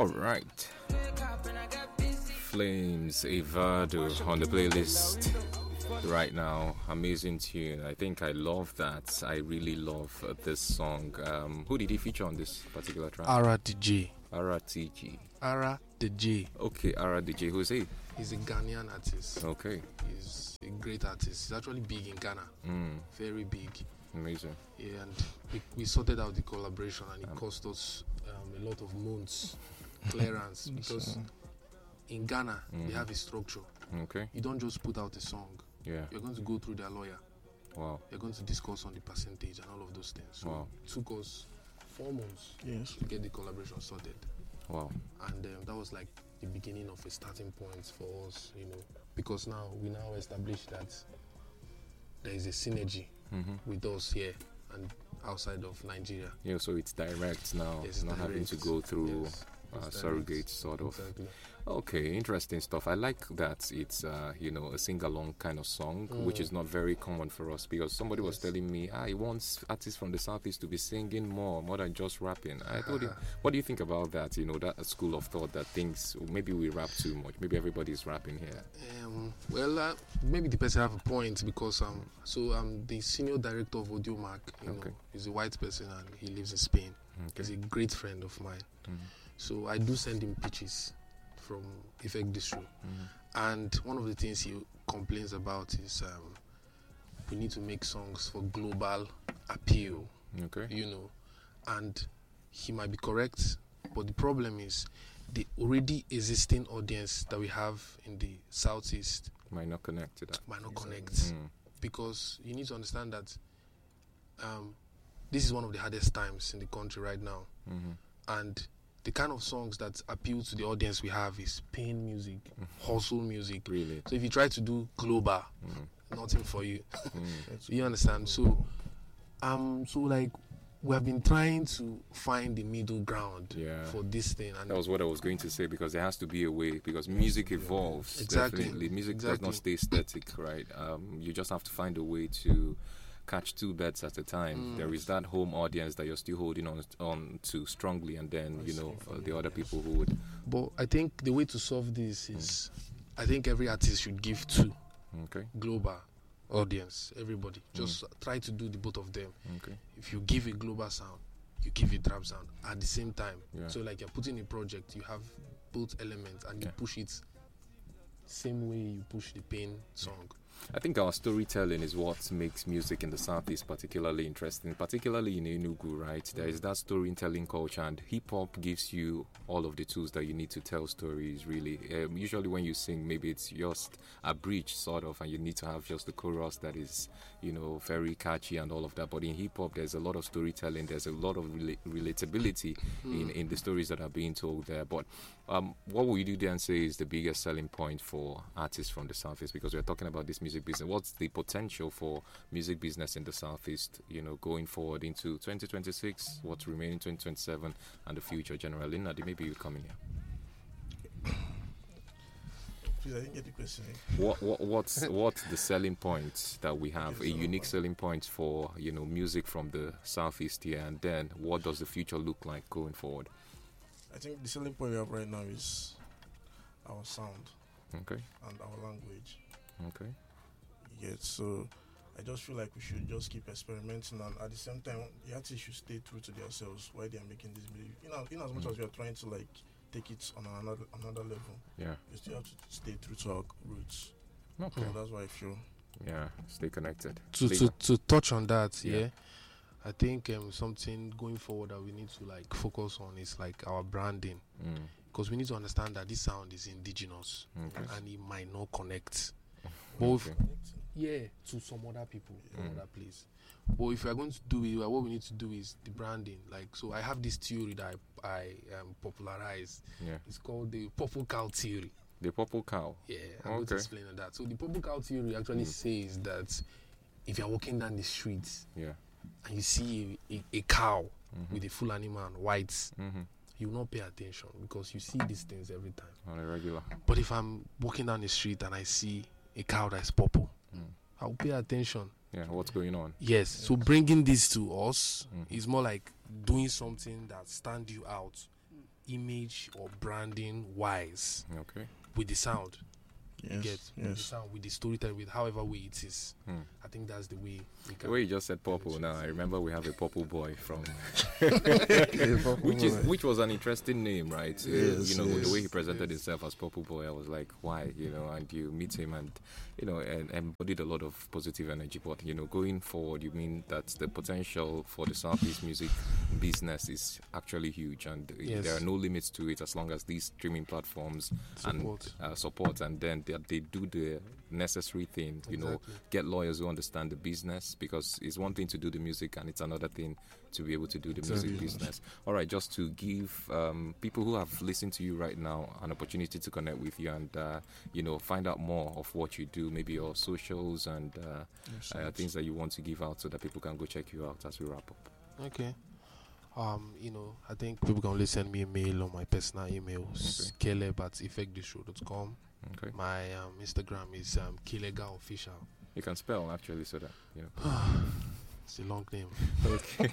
All right. Flames Evado on the playlist right now. Amazing tune. I think I love that. I really love this song. Who did he feature on this particular track? Ara DJ. Ara TG. Ara DJ. Okay, Ara DJ. Who's he? He's a Ghanaian artist. Okay. He's a great artist. He's actually big in Ghana. Very big. Amazing. Yeah, and we sorted out the collaboration, and it cost us a lot of months clearance because in Ghana they have a structure. Okay. You don't just put out a song. Yeah. You're going to go through their lawyer. Wow. You're going to discuss on the percentage and all of those things. So Wow. it took us 4 months to get the collaboration sorted. Wow. And that was like the beginning of a starting point for us, because now we established that there is a synergy with us here and outside of Nigeria. Yeah, so it's direct now. Yes, not having to go through surrogate sort of. Exactly. Okay, interesting stuff. I like that it's a sing-along kind of song, which is not very common for us, because somebody was telling me he wants artists from the Southeast to be singing more than just rapping. I told him, what do you think about that? That school of thought that thinks maybe we rap too much, maybe everybody's rapping here. Maybe the person have a point, because I'm the senior director of Audiomack. He's a white person and he lives in Spain. He's a great friend of mine. So I do send him pitches from Effect Distro. And one of the things he complains about is we need to make songs for global appeal. And he might be correct, but the problem is the already existing audience that we have in the Southeast might not connect to that. Might not connect. Because you need to understand that this is one of the hardest times in the country right now. And the kind of songs that appeal to the audience we have is pain music, hustle music. Really? So if you try to do global, nothing for you. You understand? So we have been trying to find the middle ground for this thing. And that was what I was going to say, because there has to be a way, because music evolves. Exactly. Definitely. Music does not stay static, right? You just have to find a way to catch two birds at a time. There is that home audience that you're still holding on to strongly, and then the other people who would. But I think the way to solve this is, I think every artist should give two. Global audience, everybody. Just try to do the both of them. If you give a global sound, you give a trap sound at the same time. So like you're putting a project, you have both elements and you push it same way you push the pain song. I think our storytelling is what makes music in the Southeast particularly interesting, particularly in Enugu, right? There is that storytelling culture, and hip-hop gives you all of the tools that you need to tell stories, really. Usually when you sing, maybe it's just a bridge, sort of, and you need to have just the chorus that is, very catchy and all of that. But in hip-hop, there's a lot of storytelling, there's a lot of relatability in the stories that are being told there. But what would you then say is the biggest selling point for artists from the Southeast? Because we're talking about this music business. What's the potential for music business in the Southeast, going forward into 2026, what's remaining 2027, and the future generally? Nadi, maybe you come in here. Please, I didn't get the question. What's the selling point that we have, a unique selling point for music from the Southeast here, and then what does the future look like going forward? I think the selling point we have right now is our sound, and our language. So I just feel like we should just keep experimenting, and at the same time the artists should stay true to themselves while they are making this music. In as much as we are trying to take it on another level, we still have to stay true to our roots. So that's why I feel stay connected. To touch on that, I think something going forward that we need to focus on is our branding, because we need to understand that this sound is indigenous and it might not connect both to some other people from other place. But if we are going to do it, what we need to do is the branding. So I have this theory that I popularized. It's called the purple cow theory. The purple cow? I'm going to explain on that. So the purple cow theory actually says that if you're walking down the street and you see a cow with a full animal and whites, you will not pay attention, because you see these things every time on a regular. But if I'm walking down the street and I see a cow that is purple, I'll pay attention. What's going on? So bringing this to us is more like doing something that stand you out image or branding wise. Okay. With the sound. Yes. With the sound, with the storytelling, with however way it is. I think that's the way we can. The way you just said purple now, I remember we have a purple boy from which was an interesting name, right? The way he presented himself as purple boy, I was like, why? And you meet him and and embodied a lot of positive energy. But going forward, you mean that the potential for the Southeast music business is actually huge, and there are no limits to it as long as these streaming platforms support, and then they do the necessary thing, get lawyers who understand the business, because it's one thing to do the music and it's another thing to be able to do the music business. All right, just to give people who have listened to you right now an opportunity to connect with you and find out more of what you do, maybe your socials and things that you want to give out so that people can go check you out as we wrap up. Okay. I think people can only send me a mail on my personal email, caleb@effectdistro.com. Okay. My Instagram is Kilega Official. You can spell actually so that it's a long name. Okay.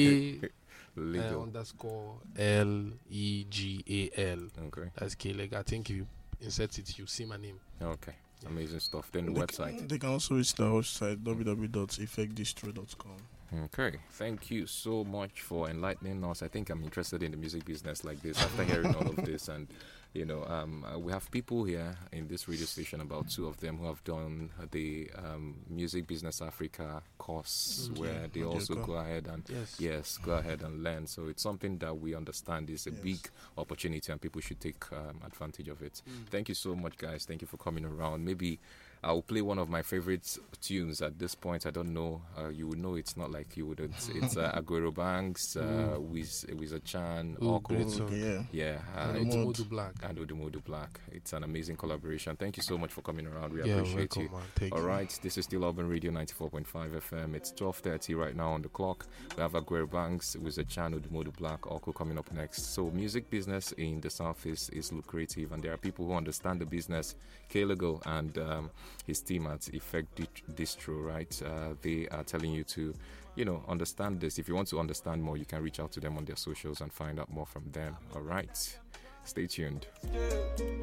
_LEGAL. Okay. That's Kilega. I think if you insert it, you see my name. Okay. Amazing stuff. Then the website. They can also visit our website www.effectdistro.com. Okay, thank you so much for enlightening us. I think I'm interested in the music business like this after hearing all of this. And, we have people here in this radio station, about 2 of them, who have done the Music Business Africa course, where they also go ahead and go ahead and learn. So it's something that we understand is a big opportunity and people should take advantage of it. Thank you so much, guys. Thank you for coming around. Maybe I'll play one of my favorite tunes at this point. I don't know. You would know it's not like you wouldn't. It's Aguero Banks, Wiza Chan, Great and Odumodu Black. It's an amazing collaboration. Thank you so much for coming around. We appreciate you. All right, this is still Urban Radio 94.5 FM. It's 12:30 right now on the clock. We have Aguero Banks, Wiza Chan, Odumodu Black, Oko coming up next. So music business in the Southeast is lucrative, and there are people who understand the business. Kalago and his team at Effect Distro, right? They are telling you to, understand this. If you want to understand more, you can reach out to them on their socials and find out more from them. All right, stay tuned.